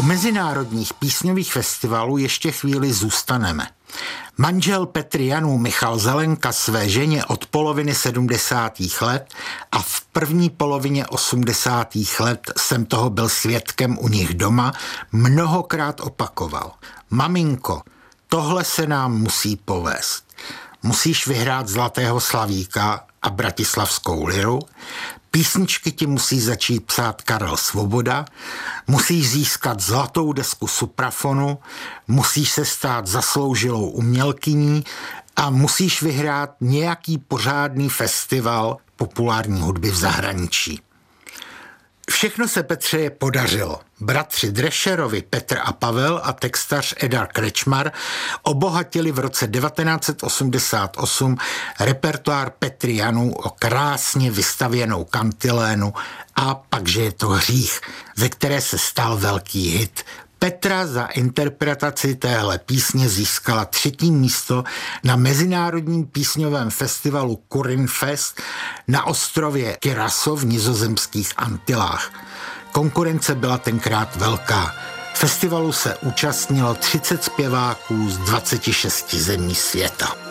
U mezinárodních písňových festivalů ještě chvíli zůstaneme. Manžel Petry Janů Michal Zelenka své ženě od poloviny 70. let a v první polovině 80. let jsem toho byl svědkem u nich doma, mnohokrát opakoval. Maminko, tohle se nám musí povést. Musíš vyhrát Zlatého Slavíka a Bratislavskou liru, písničky ti musí začít psát Karel Svoboda, musíš získat zlatou desku Suprafonu, musíš se stát zasloužilou umělkyní a musíš vyhrát nějaký pořádný festival populární hudby v zahraničí. Všechno se Petře podařilo. Bratři Drescherovi, Petr a Pavel a textař Edar Krečmar obohatili v roce 1988 repertoár Petry Janů o krásně vystavěnou kantilénu A pakže je to hřích, ze které se stal velký hit. Petra za interpretaci téhle písně získala 3. místo na mezinárodním písňovém festivalu Kurinfest na ostrově Curaçao v nizozemských Antilách. Konkurence byla tenkrát velká. Festivalu se účastnilo 30 zpěváků z 26 zemí světa.